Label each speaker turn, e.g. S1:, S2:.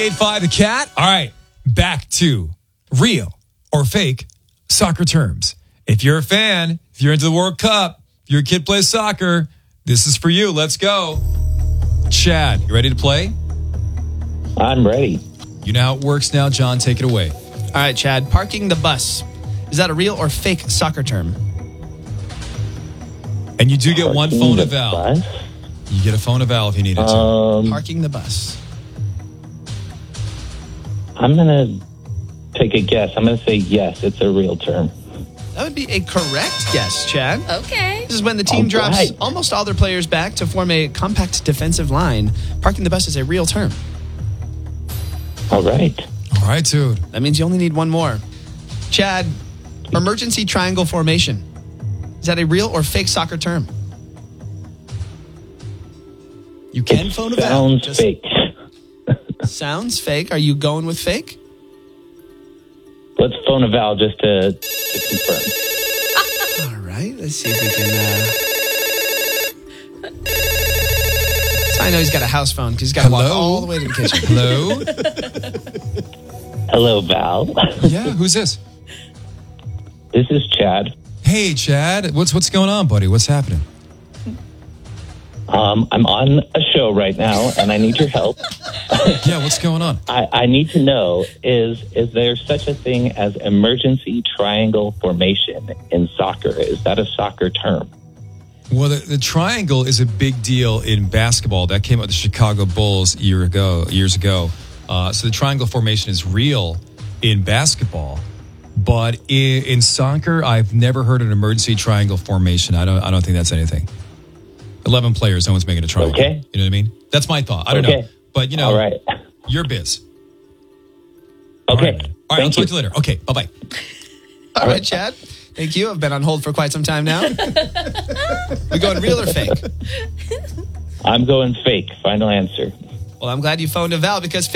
S1: 98.5 The Cat. All right, back to real or fake soccer terms. If you're a fan, if you're into the World Cup, if your kid plays soccer, this is for you. Let's go. Chad, you ready to play?
S2: I'm ready.
S1: You know how it works now. John, take it away.
S3: All right, Chad. Parking the bus. Is that a real or fake soccer term?
S1: And you do get one phone a Val.
S2: Bus?
S1: You get a phone a Val if you need it to.
S3: Parking the bus.
S2: I'm going to take a guess. I'm going to say yes, it's a real term.
S3: That would be a correct guess, Chad.
S4: Okay.
S3: This is when the team drops
S2: right.
S3: almost all their players back to form a compact defensive line. Parking the bus is a real term.
S2: All right.
S1: All right, dude.
S3: That means you only need one more. Chad, emergency triangle formation. Is that a real or fake soccer term? You can phone a Val.
S2: Sounds fake.
S3: Sounds fake. Are you going with fake?
S2: Let's phone a Val just to confirm.
S3: All right. Let's see if we can... So I know he's got a house phone because he's got to walk all the way to the kitchen.
S1: Hello?
S2: Hello, Val.
S1: Yeah, who's this?
S2: This is Chad.
S1: Hey, Chad. What's going on, buddy? What's happening?
S2: I'm on a show right now, and I need your help.
S1: Yeah, what's going on?
S2: I need to know, is there such a thing as emergency triangle formation in soccer? Is that a soccer term?
S1: Well, the triangle is a big deal in basketball. That came out of the Chicago Bulls years ago. So the triangle formation is real in basketball. But in soccer, I've never heard an emergency triangle formation. I don't think that's anything. 11 players, no one's making a triangle.
S2: Okay.
S1: You know what I mean? That's my thought. I don't know. But, you know,
S2: all right.
S1: Your biz.
S2: Okay.
S1: All right, I'll talk to you later. Okay, bye-bye.
S3: All right, Chad. Thank you. I've been on hold for quite some time now. We going real or fake?
S2: I'm going fake. Final answer.
S3: Well, I'm glad you phoned a Val because